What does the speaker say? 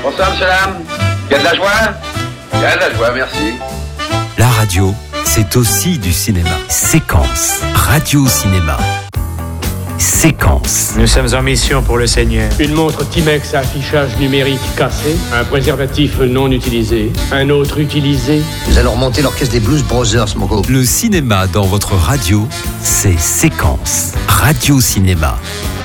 Bonsoir, monsieur Lam. Il y a de la joie? Il y a de la joie, merci. La radio, c'est aussi du cinéma. Séquence. Radio-cinéma. Séquence. Nous sommes en mission pour le Seigneur. Une montre Timex à affichage numérique cassé, un préservatif non utilisé, un autre utilisé. Nous allons remonter l'orchestre des Blues Brothers, Mogo. Le cinéma dans votre radio, c'est Séquence. Radio-cinéma.